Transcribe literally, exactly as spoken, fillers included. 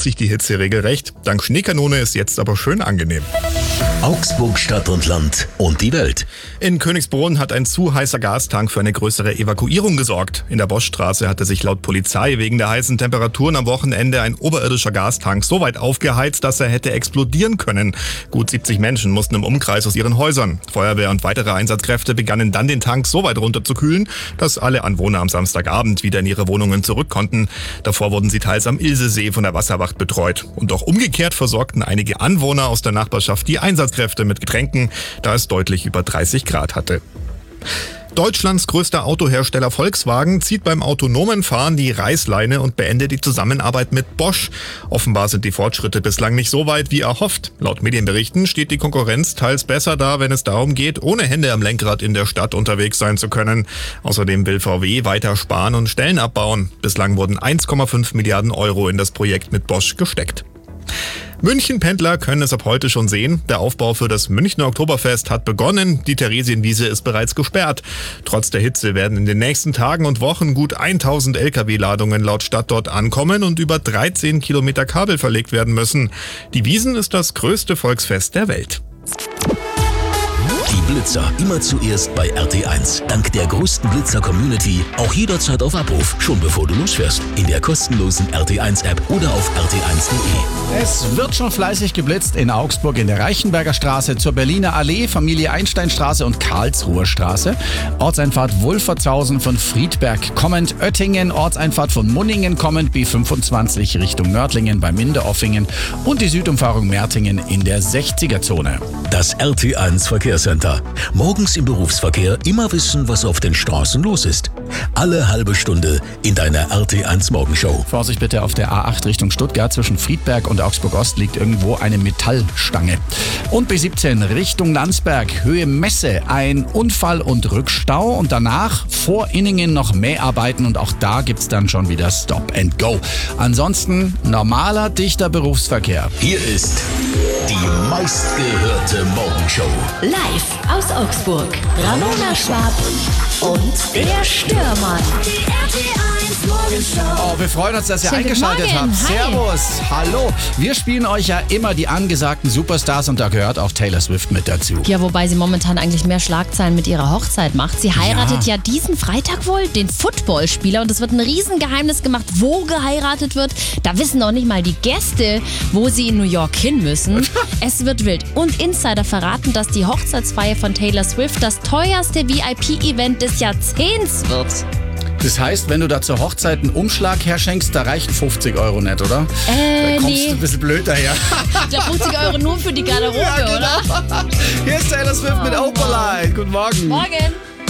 sich die Hitze regelrecht. Dank Schneekanone ist jetzt aber schön angenehm. Augsburg Stadt und Land und die Welt. In Königsbrunn hat ein zu heißer Gastank für eine größere Evakuierung gesorgt. In der Boschstraße hatte sich laut Polizei wegen der heißen Temperaturen am Wochenende ein oberirdischer Gastank so weit aufgeheizt, dass er hätte explodieren können. Gut siebzig Menschen mussten im Umkreis aus ihren Häusern. Feuerwehr und weitere Einsatzkräfte begannen dann den Tank so weit runterzukühlen, dass alle Anwohner am Samstagabend wieder in ihre Wohnungen zurück konnten. Davor wurden sie teils am Ilsesee von der Wasserwacht betreut. Und auch umgekehrt versorgten einige Anwohner aus der Nachbarschaft die Einsatzkräfte mit Getränken, da es deutlich über dreißig Grad hatte. Deutschlands größter Autohersteller Volkswagen zieht beim autonomen Fahren die Reißleine und beendet die Zusammenarbeit mit Bosch. Offenbar sind die Fortschritte bislang nicht so weit wie erhofft. Laut Medienberichten steht die Konkurrenz teils besser da, wenn es darum geht, ohne Hände am Lenkrad in der Stadt unterwegs sein zu können. Außerdem will V W weiter sparen und Stellen abbauen. Bislang wurden eins Komma fünf Milliarden Euro in das Projekt mit Bosch gesteckt. München-Pendler können es ab heute schon sehen. Der Aufbau für das Münchner Oktoberfest hat begonnen. Die Theresienwiese ist bereits gesperrt. Trotz der Hitze werden in den nächsten Tagen und Wochen gut tausend L K W-Ladungen laut Stadt dort ankommen und über dreizehn Kilometer Kabel verlegt werden müssen. Die Wiesn ist das größte Volksfest der Welt. Die Blitzer immer zuerst bei R T eins. Dank der größten Blitzer-Community auch jederzeit auf Abruf, schon bevor du losfährst. In der kostenlosen R T eins App oder auf r t eins punkt de. Es wird schon fleißig geblitzt in Augsburg in der Reichenberger Straße, zur Berliner Allee, Familie Einsteinstraße und Karlsruher Straße. Ortseinfahrt Wulfertshausen von Friedberg kommend, Oettingen, Ortseinfahrt von Munningen kommend, B fünfundzwanzig Richtung Nördlingen bei Minderoffingen und die Südumfahrung Mertingen in der sechziger-Zone. Das R T eins Verkehrscenter. Morgens im Berufsverkehr immer wissen, was auf den Straßen los ist. Alle halbe Stunde in deiner R T eins Morgenshow. Vorsicht bitte, auf der A acht Richtung Stuttgart zwischen Friedberg und Augsburg-Ost liegt irgendwo eine Metallstange. Und B siebzehn Richtung Landsberg, Höhe Messe, ein Unfall und Rückstau und danach vor Inningen noch Mäharbeiten und auch da gibt's dann schon wieder Stop and Go. Ansonsten normaler, dichter Berufsverkehr. Hier ist die meistgehörte Morgenshow. Live aus Augsburg. Ramona Schwab und der Stürmann. Die R T eins Morgenshow. Oh, wir freuen uns, dass ihr Schönen eingeschaltet Morgen. habt. Hi. Servus, hallo. Wir spielen euch ja immer die angesagten Superstars und da gehört auch Taylor Swift mit dazu. Ja, wobei sie momentan eigentlich mehr Schlagzeilen mit ihrer Hochzeit macht. Sie heiratet ja, ja diesen Freitag wohl den Footballspieler und es wird ein Riesengeheimnis gemacht, wo geheiratet wird. Da wissen noch nicht mal die Gäste, wo sie in New York hin müssen. Es wird wild. Und Insider verraten, dass die Hochzeitsfeier von Taylor Swift das teuerste V I P-Event des Jahrzehnts wird. Das heißt, wenn du da zur Hochzeit einen Umschlag herschenkst, da reichen fünfzig Euro nicht, oder? Äh, da kommst nee. du ein bisschen blöd daher. Der fünfzig Euro nur für die Garderobe, Ja, genau. oder? Hier ist Taylor Swift mit Opalite. Guten Morgen. Morgen.